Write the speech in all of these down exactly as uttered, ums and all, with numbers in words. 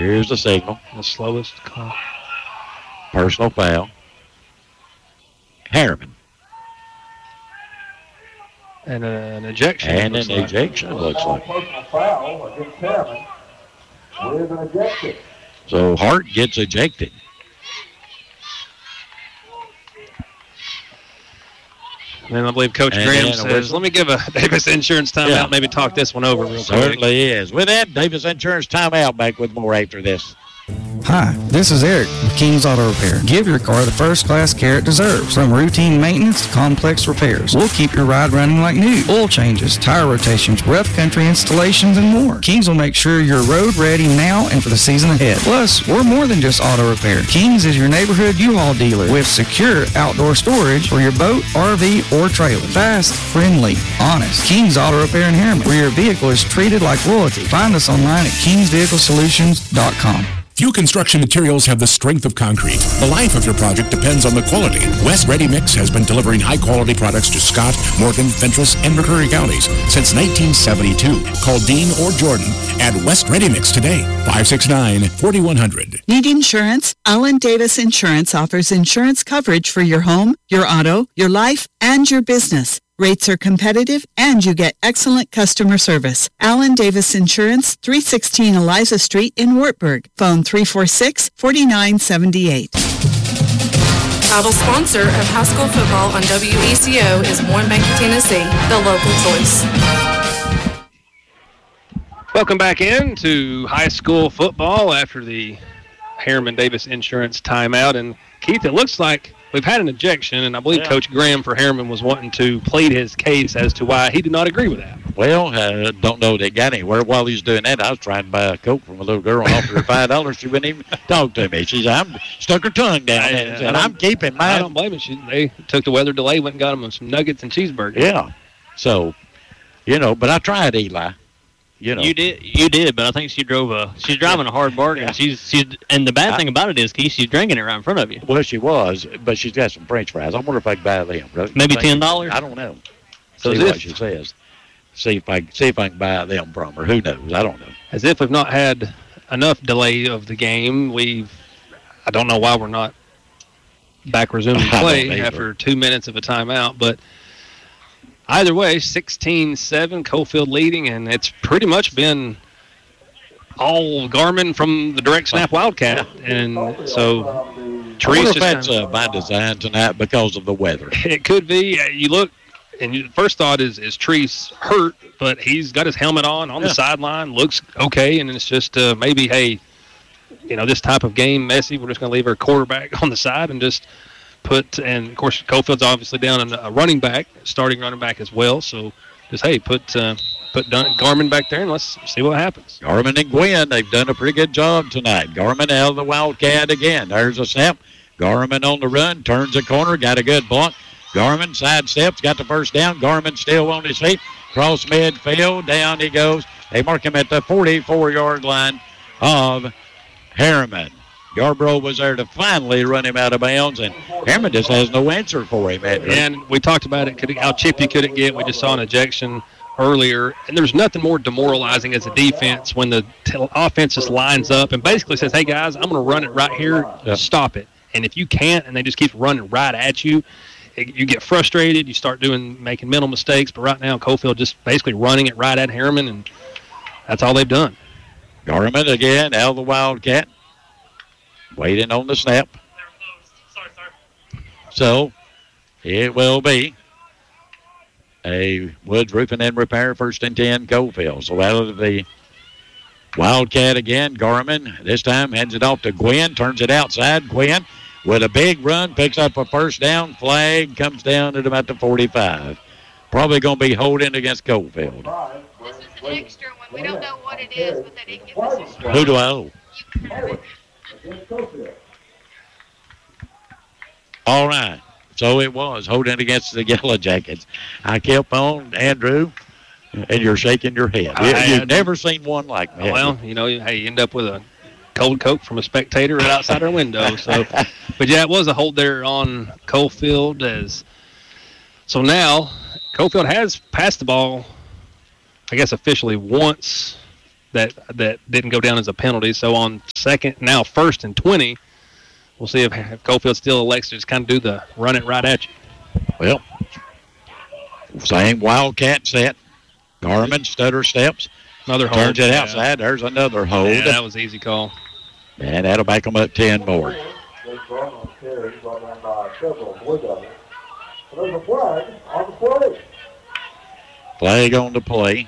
Here's the signal. The slowest call. Personal foul. Harriman. And uh, an ejection. And an like. ejection, it looks like. Personal foul against Harriman with an ejection. So Hart gets ejected. And then I believe Coach And Graham then a says, whistle. let me give a Davis Insurance timeout, Yeah. maybe talk this one over real quick. Certainly is. With that, Davis Insurance timeout. Back with more after this. Hi, this is Eric with King's Auto Repair. Give your car the first-class care it deserves. From routine maintenance to complex repairs, we'll keep your ride running like new. Oil changes, tire rotations, rough country installations, and more. King's will make sure you're road ready now and for the season ahead. Plus, we're more than just auto repair. King's is your neighborhood U-Haul dealer with secure outdoor storage for your boat, R V, or trailer. Fast, friendly, honest. King's Auto Repair in Harriman, where your vehicle is treated like royalty. Find us online at kings vehicle solutions dot com. Few construction materials have the strength of concrete. The life of your project depends on the quality. West Ready Mix has been delivering high-quality products to Scott, Morgan, Fentress, and McCreary counties since nineteen seventy-two. Call Dean or Jordan at West Ready Mix today, five six nine, four one zero zero. Need insurance? Allen Davis Insurance offers insurance coverage for your home, your auto, your life, and your business. Rates are competitive, and you get excellent customer service. Allen Davis Insurance, three sixteen Eliza Street in Wartburg. Phone three four six, four nine seven eight. Title sponsor of high school football on W E C O is Warren Bank of Tennessee, the local choice. Welcome back in to high school football after the Harriman Davis Insurance timeout. And, Keith, it looks like we've had an ejection, and I believe yeah. Coach Graham for Harriman was wanting to plead his case as to why he did not agree with that. Well, I uh, don't know that got anywhere. While he was doing that, I was trying to buy a Coke from a little girl and offered her five dollars. She wouldn't even talk to me. She said, I'm stuck her tongue down there and said, I'm keeping mine. I don't blame her. She, they took the weather delay, went and got them some nuggets and cheeseburgers. Yeah. So, you know, but I tried, Eli. You know. You did, you did, but I think she drove a. She's driving a hard bargain. Yeah. She's, she's, and the bad I, thing about it is, Keith, she's drinking it right in front of you. Well, she was, but she's got some French fries. I wonder if I can buy them. Maybe ten dollars. I don't know. So see what she says. See if I see if I can buy them from her. Who knows? I don't know. As if we've not had enough delay of the game, we've. I don't know why we're not back resuming play after two minutes of a timeout, but. Either way, sixteen seven, Cofield leading, and it's pretty much been all Garmin from the direct snap Wildcat. And so, I wonder if that's uh, by design tonight because of the weather. It could be. You look, and your first thought is, is Treese hurt, but he's got his helmet on, on yeah. the sideline, looks okay, and it's just uh, maybe, hey, you know, this type of game, messy, we're just going to leave our quarterback on the side and just – put, and of course, Cofield's obviously down a running back, starting running back as well. So just, hey, put uh, put Dun- Garmin back there and let's see what happens. Garmin and Gwynn, they've done a pretty good job tonight. Garmin out of the Wildcat again. There's a snap. Garmin on the run, turns the corner, got a good block. Garmin sidesteps, got the first down. Garmin still on his feet. Cross midfield, down he goes. They mark him at the forty-four-yard line of Harriman. Yarbrough was there to finally run him out of bounds, and Harriman just has no answer for him. And we talked about it, could it, how chippy could it get. We just saw an ejection earlier, and there's nothing more demoralizing as a defense when the t- offense just lines up and basically says, hey, guys, I'm going to run it right here, yep. stop it. And if you can't and they just keep running right at you, it, you get frustrated, you start doing making mental mistakes. But right now, Cofield just basically running it right at Harriman, and that's all they've done. Garmin again, out of the Wildcat. Waiting on the snap. Sorry, sorry. So, it will be a Woods Roofing and Repair, first and ten, Cofield. So, out of the Wildcat again, Garmin. This time hands it off to Gwynn, turns it outside. Gwynn with a big run, picks up a first down. Flag comes down at about the forty-five. Probably going to be holding against Cofield. This is an extra one. We don't know what it is, but they didn't give us a strike. Who do I owe? All right. So it was holding against the Yellow Jackets. I kept on, Andrew, and you're shaking your head. I, You've I, never seen one like me. Well, you know, hey, you end up with a cold Coke from a spectator right outside our window. So, but, yeah, it was a hold there on Cofield. As, so now Cofield has passed the ball, I guess, officially once that that didn't go down as a penalty. So on second, now first and twenty, we'll see if, if Cofield still elects to just kind of do the run it right at you. Well, same Wildcat set. Garmin stutter steps. Another hold. Turns it yeah. outside. There's another hold. Yeah, that was an easy call. And that'll back them up ten more. There's a flag on the play. Flag on the play.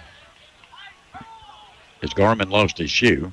As Garmin lost his shoe.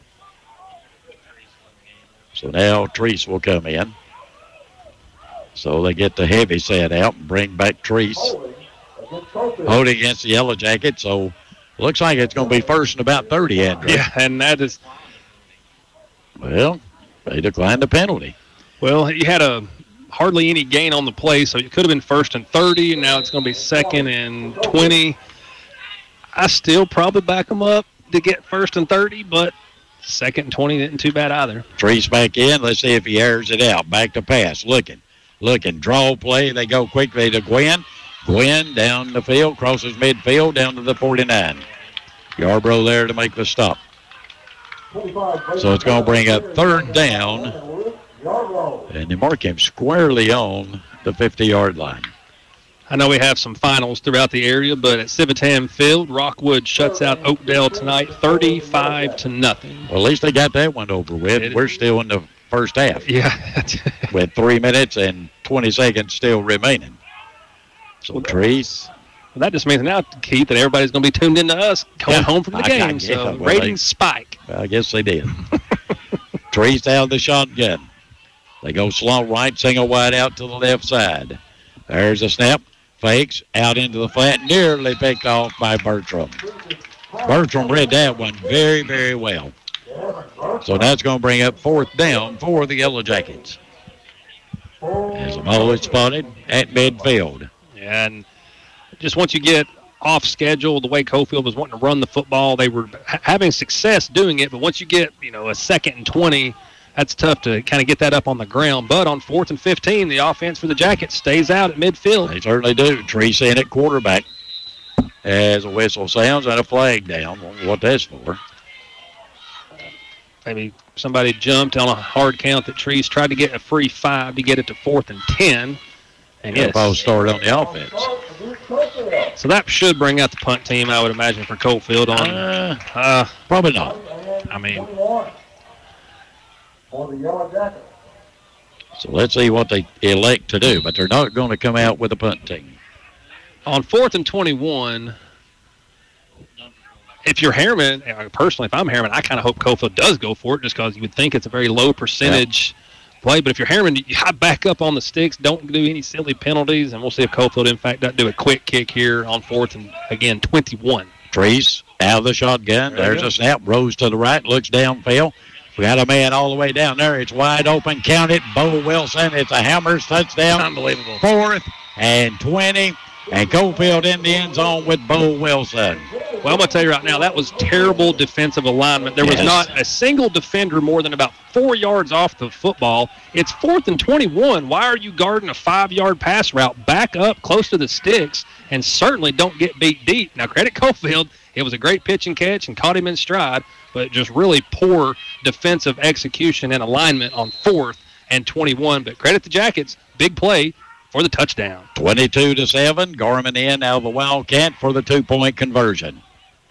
So now Treese will come in. So they get the heavy set out and bring back Treese. Holding against the Yellow Jackets. So looks like it's going to be first and about thirty, Andrew. Yeah, and that is. Well, they declined the penalty. Well, he had a hardly any gain on the play, so it could have been first and thirty, and now it's going to be second and twenty. I still probably back them up to get first and thirty, but second and twenty isn't too bad either. Treese back in. Let's see if he airs it out. Back to pass. Looking. Looking. Draw play. They go quickly to Gwynn. Gwynn down the field. Crosses midfield down to the forty-nine. Yarbrough there to make the stop. So it's going to bring up third down. And they mark him squarely on the fifty-yard line. I know we have some finals throughout the area, but at Civitan Field, Rockwood shuts out Oakdale tonight thirty-five to nothing. Well, at least they got that one over with. It We're still in the first half. Yeah. With three minutes and twenty seconds still remaining. So, well, Treese. Well, that just means now, Keith, that everybody's going to be tuned into us going yeah, home from the I, game. I, so well, ratings they, spike. I guess they did. Treese out of the shotgun. They go slow right, single wide out to the left side. There's a snap. Fakes out into the flat. Nearly picked off by Bertram. Bertram read that one very, very well. So that's going to bring up fourth down for the Yellow Jackets. As the ball is spotted at midfield. Yeah, and just once you get off schedule, the way Cofield was wanting to run the football, they were ha- having success doing it. But once you get, you know, a second and twenty, that's tough to kind of get that up on the ground. But on fourth and fifteen, the offense for the Jackets stays out at midfield. They certainly do. Treese in at quarterback as a whistle sounds and a flag down. Wonder what that's for. Maybe somebody jumped on a hard count that Treese tried to get a free five to get it to fourth and ten. And yes, ball started on the offense. So that should bring out the punt team, I would imagine, for Cofield. On uh, uh, probably not. I mean, so let's see what they elect to do, but they're not going to come out with a punt team. On fourth and twenty-one, if you're Harriman, personally, if I'm Harriman, I kind of hope Cofield does go for it just because you would think it's a very low percentage yeah. play. But if you're Harriman, you back up on the sticks, don't do any silly penalties, and we'll see if Cofield, in fact, does do a quick kick here on fourth and, again, twenty-one. Treese out of the shotgun. There There's a snap. Rose to the right, looks downfield. We got a man all the way down there. It's wide open. Count it. Bo Wilson. It's a Hammers touchdown. Unbelievable. Fourth and twenty. And Cofield in the end zone with Bo Wilson. Well, I'm going to tell you right now, that was terrible defensive alignment. There was yes. not a single defender more than about four yards off the football. It's fourth and twenty-one. Why are you guarding a five-yard pass route? Back up close to the sticks and certainly don't get beat deep. Now, credit Cofield. It was a great pitch and catch and caught him in stride, but just really poor defensive execution and alignment on fourth and twenty-one. But credit the Jackets. Big play for the touchdown. twenty-two to seven. Garmin in out of the Wildcat for the two-point conversion.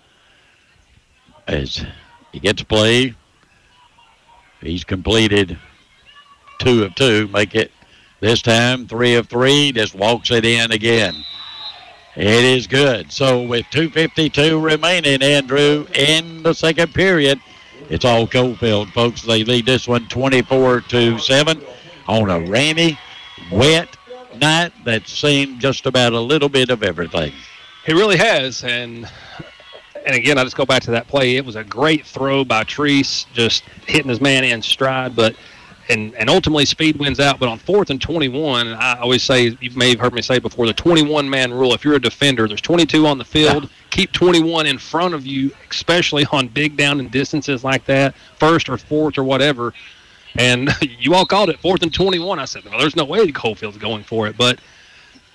As he gets play, he's completed two of two. Make it this time three of three. Just walks it in again. It is good. So with two fifty-two remaining, Andrew, in the second period, it's all Cofield, folks. They lead this one twenty-four to seven on a rainy, wet night that's seen just about a little bit of everything. He really has, and and again, I just go back to that play. It was a great throw by Treese, just hitting his man in stride, but and and ultimately speed wins out. But on fourth and twenty-one, I always say, you may have heard me say before, the twenty-one man rule. If you're a defender, there's twenty-two on the field. Yeah. Keep twenty-one in front of you, especially on big down and distances like that, first or fourth or whatever. And you all called it fourth and twenty-one. I said, well, there's no way Cofield's going for it. But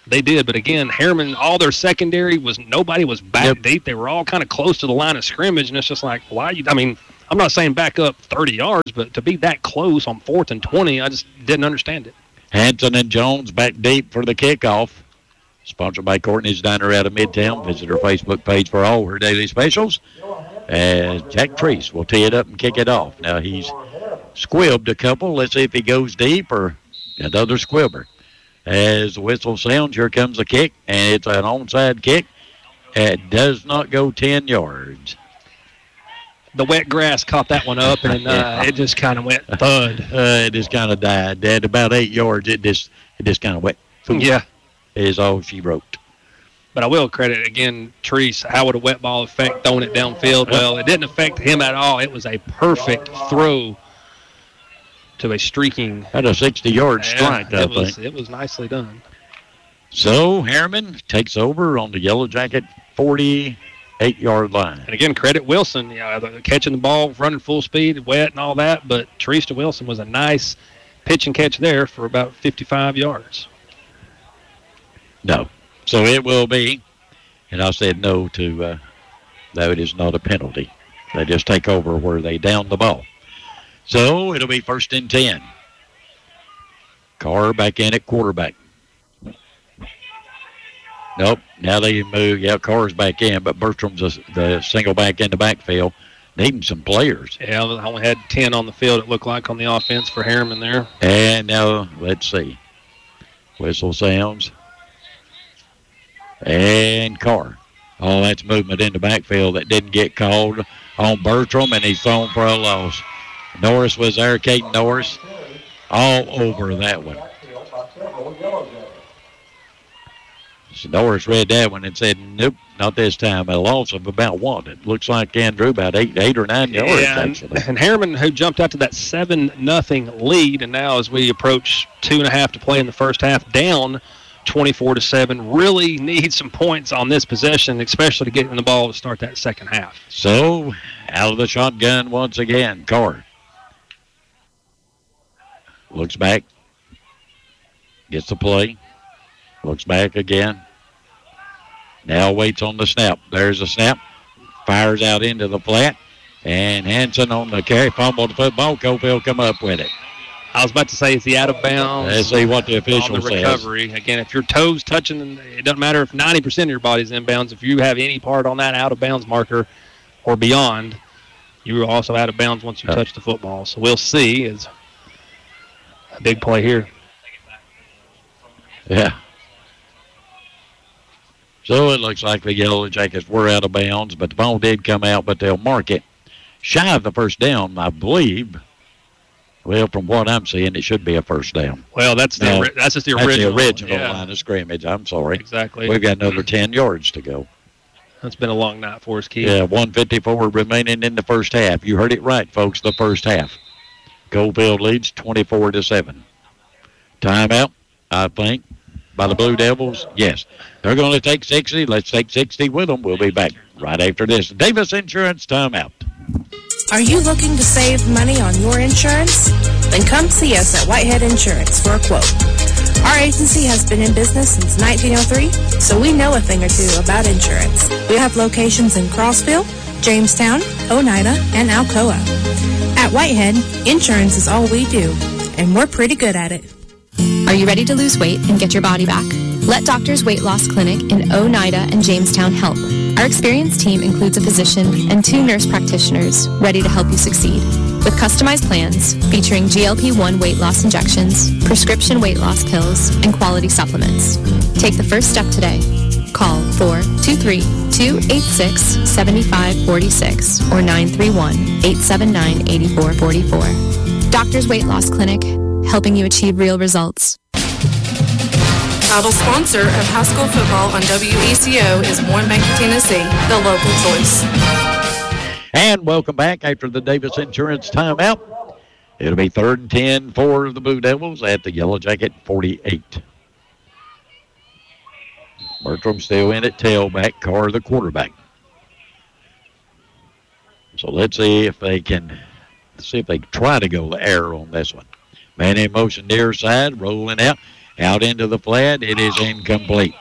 They did, but again, Harriman, all their secondary was nobody was back Yep. deep. They were all kind of close to the line of scrimmage, and it's just like, why? You, I mean, I'm not saying back up thirty yards, but to be that close on fourth and twenty, I just didn't understand it. Hanson and Jones back deep for the kickoff. Sponsored by Courtney's Diner out of Midtown. Visit her Facebook page for all her daily specials. As Jack Treese will tee it up and kick it off. Now he's squibbed a couple. Let's see if he goes deep or another squibber. As the whistle sounds, here comes the kick, and it's an onside kick. It does not go ten yards. The wet grass caught that one up, and uh, it just kind of went thud. Uh, it just kind of died. At about eight yards, it just it just kind of went. Yeah. Is all she wrote. But I will credit, again, Treese. How would a wet ball affect throwing it downfield? Well, it didn't affect him at all. It was a perfect throw to a streaking. Had a sixty-yard strike, yeah, I it was, think. It was nicely done. So Harriman takes over on the Yellow Jacket forty-eight-yard line. And again, credit Wilson, you know, catching the ball, running full speed, wet and all that. But Treese to Wilson was a nice pitch and catch there for about fifty-five yards. No. So it will be, and I said no to, uh, though it is not a penalty. They just take over where they down the ball. So it'll be first and ten. Carr back in at quarterback. Nope. Now they move. Yeah, Carr's back in, but Bertram's the, the single back in the backfield. Needing some players. Yeah, I only had ten on the field, it looked like, on the offense for Harriman there. And now, let's see. Whistle sounds. And Carr. Oh, that's movement in the backfield that didn't get called on Bertram, and he's thrown for a loss. Norris was there, Caden Norris, all over that one. So Norris read that one and said, nope, not this time. A loss of about what? It looks like Andrew about eight, eight or nine yards, yeah, actually. And Harriman, who jumped out to that seven nothing lead, and now as we approach two and a half to play in the first half, down twenty-four to seven, really need some points on this possession, especially to get in the ball to start that second half. So, out of the shotgun once again, Carr. Looks back. Gets the play. Looks back again. Now waits on the snap. There's a snap. Fires out into the flat. And Hanson on the carry. Fumble the football. Cofield come up with it. I was about to say, is he out of bounds? Let's see what the official on the says. recovery. Again, if your toes touching, it doesn't matter if ninety percent of your body's inbounds. If you have any part on that out of bounds marker or beyond, you are also out of bounds once you Oh. touch the football. So we'll see. It's a big play here. Yeah. So it looks like the Yellow Jackets were out of bounds, but the ball did come out, but they'll mark it shy of the first down, I believe. Well, from what I'm seeing, it should be a first down. Well, that's the No, ori- that's just the That's original. the original yeah, line of scrimmage. I'm sorry. exactly. We've got another ten yards to go. That's been a long night for us, Keith. Yeah, one fifty-four remaining in the first half. You heard it right, folks, the first half. Coalfield leads twenty-four to seven. Timeout, I think, by the Blue Devils. Yes. They're going to take sixty. Let's take sixty with them. We'll be back right after this. Davis Insurance timeout. Are you looking to save money on your insurance? Then come see us at Whitehead Insurance for a quote. Our agency has been in business since nineteen oh three, so we know a thing or two about insurance. We have locations in Crossville, Jamestown, Oneida, and Alcoa. At Whitehead, insurance is all we do, and we're pretty good at it. Are you ready to lose weight and get your body back? Let Doctors Weight Loss Clinic in Oneida and Jamestown help. Our experienced team includes a physician and two nurse practitioners ready to help you succeed. With customized plans featuring G L P one weight loss injections, prescription weight loss pills, and quality supplements. Take the first step today. Call four two three, two eight six, seven five four six or nine three one, eight seven nine, eight four four four. Doctors Weight Loss Clinic, helping you achieve real results. Title sponsor of high school football on W E C O is Warren Bank of Tennessee, the local choice. And welcome back after the Davis Insurance timeout. It'll be third and ten for the Blue Devils at the Yellow Jacket forty-eight. Bertram still in at tailback, Carr the quarterback. So let's see if they can see if they try to go the air on this one. Man in motion near side, rolling out. Out into the flat. It is incomplete.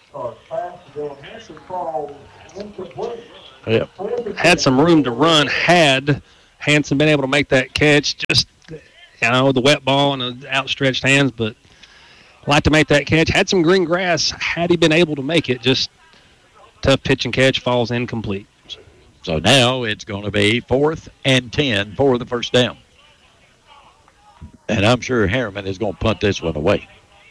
Yep. Had some room to run. Had Hanson been able to make that catch, just, you know, the wet ball and the outstretched hands, but like to make that catch. Had some green grass. Had he been able to make it, just tough pitch and catch, falls incomplete. So now it's going to be fourth and ten for the first down. And I'm sure Harriman is going to punt this one away.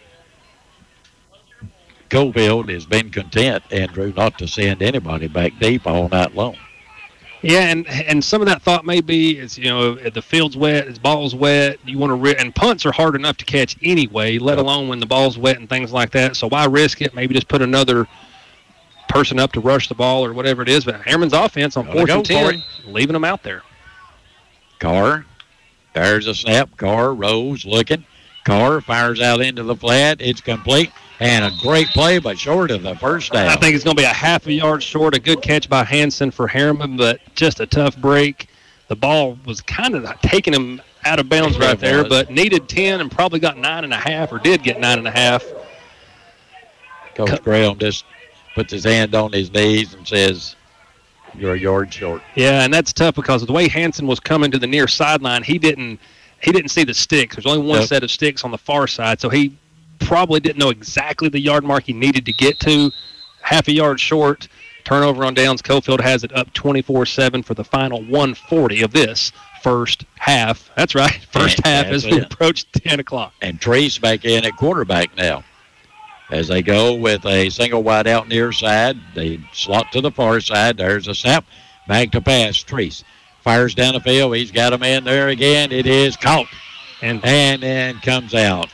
Cofield has been content, Andrew, not to send anybody back deep all night long. Yeah, and and some of that thought may be, is, you know, the field's wet, his ball's wet, you want to ri- and punts are hard enough to catch anyway, let alone when the ball's wet and things like that. So why risk it? Maybe just put another person up to rush the ball or whatever it is. But Harriman's offense on fourth and ten, leaving them out there. Carr, there's a snap. Carr, Rose looking. Carr fires out into the flat. It's complete. And a great play, but short of the first down. I think it's going to be a half a yard short. A good catch by Hanson for Harriman, but just a tough break. The ball was kind of taking him out of bounds right there, but needed ten and probably got nine and a half, or did get nine and a half. Coach Co- Graham just puts his hand on his knees and says, you're a yard short. Yeah, and that's tough because of the way Hanson was coming to the near sideline, he didn't he didn't see the sticks. There's only one yep. set of sticks on the far side, so he probably didn't know exactly the yard mark he needed to get to. Half a yard short. Turnover on downs. Cofield has it up twenty-four seven for the final one forty of this first half. That's right, first and half as we it. approach ten o'clock. And Treese back in at quarterback now. As they go with a single wide out near side, they slot to the far side. There's a snap. Back to pass. Treese fires down the field. He's got him in there again. It is caught. And and then comes out.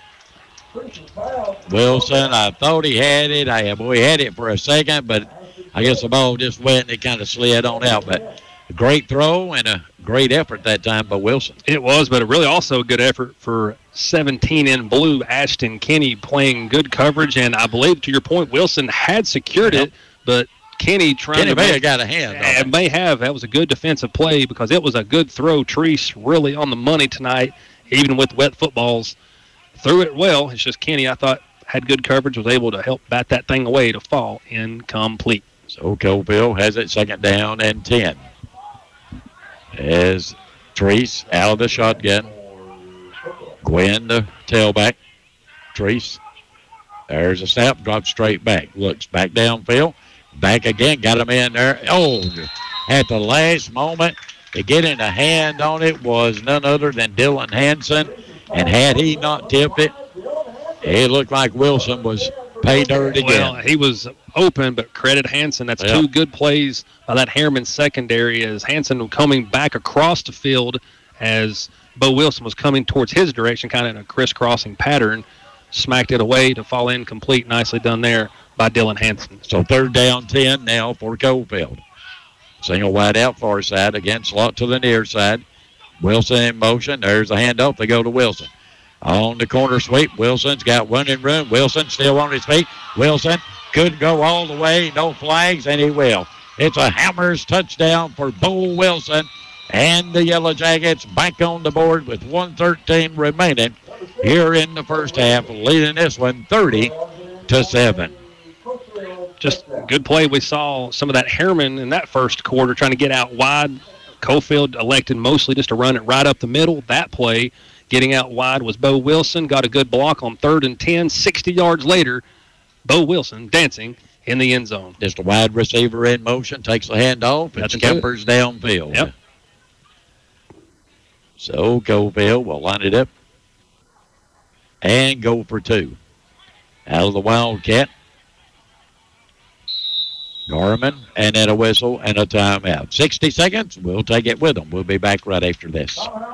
Wilson, I thought he had it. I boy, he had it for a second, but I guess the ball just went and it kind of slid on out. But a great throw and a great effort that time by Wilson. It was, but a really also a good effort for seventeen in blue, Ashton Kenny, playing good coverage. And I believe, to your point, Wilson had secured yep. it, but Kenny trying Kenny to may make, have got a hand on it. May have. That was a good defensive play because it was a good throw. Treese really on the money tonight, even with wet footballs. Threw it well. It's just Kenny, I thought, had good coverage, was able to help bat that thing away to fall incomplete. So Cofield has it second down and ten. As Treese out of the shotgun. Gwynn, the tailback. Treese. There's a snap, drops straight back. Looks back downfield. Back again, got him in there. Oh, at the last moment, to get in a hand on it was none other than Dylan Hanson. And had he not tipped it, it looked like Wilson was pay dirt again. Well, he was open, but credit Hanson. That's yeah. two good plays by that Harriman secondary as Hanson coming back across the field as Bo Wilson was coming towards his direction, kind of in a crisscrossing pattern, smacked it away to fall incomplete. Nicely done there by Dylan Hanson. So third down ten now for Cofield. Single wide out far side, again slot to the near side. Wilson in motion. There's a handoff. They go to Wilson. On the corner sweep, Wilson's got running room. Wilson still on his feet. Wilson could go all the way. No flags, and he will. It's a Hammers touchdown for Bo Wilson. And the Yellow Jackets back on the board with one thirteen remaining here in the first half, leading this one thirty to seven. Just good play. We saw some of that Harriman in that first quarter trying to get out wide. Cofield elected mostly just to run it right up the middle. That play, getting out wide, was Bo Wilson. Got a good block on third and ten. sixty yards later, Bo Wilson dancing in the end zone. Just a wide receiver in motion, takes the handoff, and scampers downfield. Yep. So Cofield will line it up and go for two. Out of the Wildcat. Garmin, and then a whistle and a timeout. sixty seconds. We'll take it with them. We'll be back right after this.